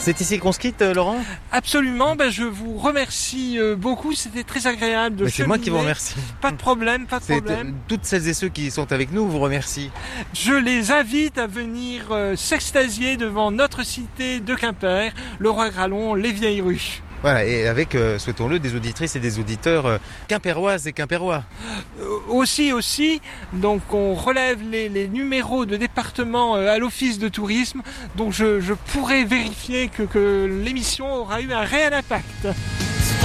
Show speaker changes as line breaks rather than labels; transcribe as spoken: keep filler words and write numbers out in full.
C'est ici qu'on se quitte, Laurent ?
Absolument, ben je vous remercie beaucoup, c'était très agréable de
Mais c'est moi qui vous remercie.
Pas de problème, pas de
C'est
problème.
t- toutes celles et ceux qui sont avec nous vous remercient.
Je les invite à venir euh, s'extasier devant notre cité de Quimper, le Roi-Gralon, les Vieilles Rues.
Voilà, et avec, euh, souhaitons-le, des auditrices et des auditeurs euh, quimpéroises et quimpérois.
Euh, aussi, aussi, donc on relève les, les numéros de département euh, à l'office de tourisme, donc je, je pourrais vérifier que, que l'émission aura eu un réel impact.